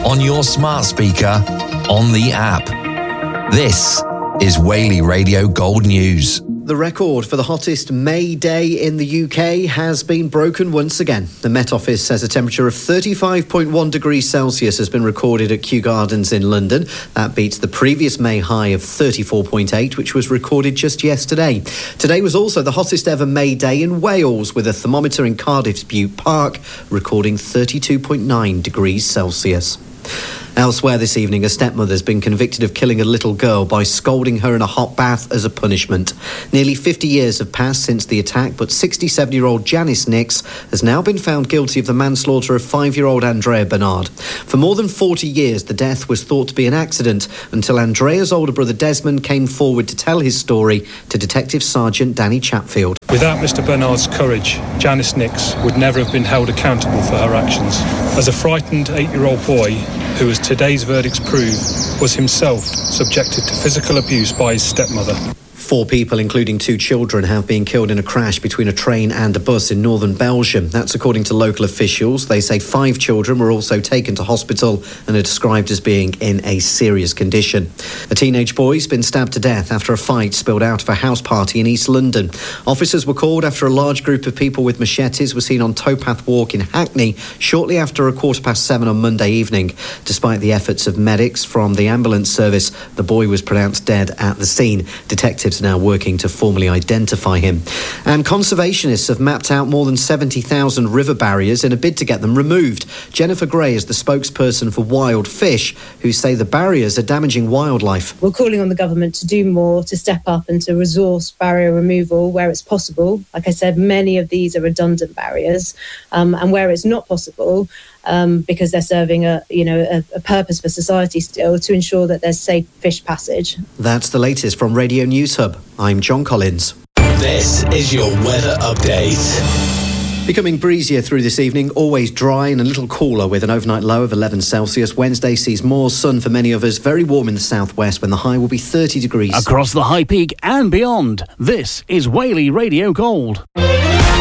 on your smart speaker, on the app. This is Whaley Radio Gold News. The record for the hottest May day in the UK has been broken once again. The Met Office says a temperature of 35.1 degrees Celsius has been recorded at Kew Gardens in London. That beats the previous May high of 34.8, which was recorded just yesterday. Today was also the hottest ever May day in Wales, with a thermometer in Cardiff's Bute Park recording 32.9 degrees Celsius. Elsewhere this evening, a stepmother has been convicted of killing a little girl by scalding her in a hot bath as a punishment. Nearly 50 years have passed since the attack, but 67-year-old Janice Nix has now been found guilty of the manslaughter of 5-year-old Andrea Bernard. For more than 40 years, the death was thought to be an accident until Andrea's older brother Desmond came forward to tell his story to Detective Sergeant Danny Chatfield. Without Mr. Bernard's courage, Janice Nix would never have been held accountable for her actions. As a frightened 8-year-old boy, who, as today's verdicts prove, was himself subjected to physical abuse by his stepmother. 4 people, including 2 children, have been killed in a crash between a train and a bus in northern Belgium. That's according to local officials. They say 5 children were also taken to hospital and are described as being in a serious condition. A teenage boy's been stabbed to death after a fight spilled out of a house party in East London. Officers were called after a large group of people with machetes were seen on Towpath Walk in Hackney shortly after 7:15 on Monday evening. Despite the efforts of medics from the ambulance service, the boy was pronounced dead at the scene. Detectives now working to formally identify him. And conservationists have mapped out more than 70,000 river barriers in a bid to get them removed. Jennifer Gray is the spokesperson for Wild Fish, who say the barriers are damaging wildlife. We're calling on the government to do more, to step up and to resource barrier removal where it's possible. Like I said, many of these are redundant barriers, and where it's not possible, because they're serving a purpose for society still, to ensure that there's safe fish passage. That's the latest from Radio News Hub. I'm John Collins. This is your weather update. Becoming breezier through this evening, always dry and a little cooler with an overnight low of 11 Celsius. Wednesday sees more sun for many of us, very warm in the southwest when the high will be 30 degrees. Across the High Peak and beyond, this is Whaley Radio Gold.